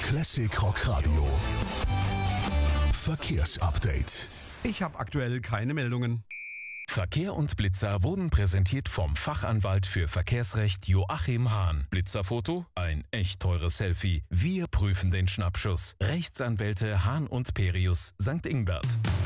Classic Rock Radio. Verkehrsupdate. Ich habe aktuell keine Meldungen. Verkehr und Blitzer wurden präsentiert vom Fachanwalt für Verkehrsrecht Joachim Hahn. Blitzerfoto? Ein echt teures Selfie. Wir prüfen den Schnappschuss. Rechtsanwälte Hahn und Perius, St. Ingbert.